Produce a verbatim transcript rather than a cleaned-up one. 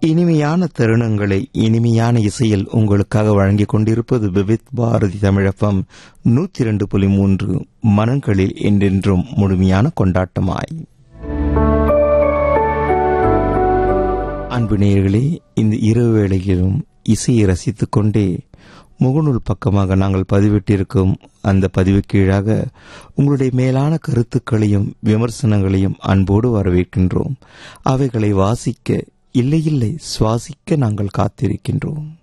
இனிமையான தருணங்களை இனிமையான இசையில் உங்களுக்காக வழங்கிக் கொண்டிருப்பது விவித் பாரதி தமிழகம் நூற்றி இரண்டு புள்ளி மூன்று மனங்களில் என்றென்றும் முழுமையான கொண்டாட்டமாய். அன்பு நேயர்களே, இந்த இரவு வேளையிலும் இசையை ரசித்துக் கொண்டே முகநூல் பக்கமாக நாங்கள் பதிவிட்டிருக்கும் அந்த பதிவு கீழாக உங்களுடைய மேலான கருத்துக்களையும் விமர்சனங்களையும் அன்போடு வரவேற்கின்றோம். அவைகளை வாசிக்க இல்லை இல்லை சுவாசிக்க நாங்கள் காத்திருக்கின்றோம்.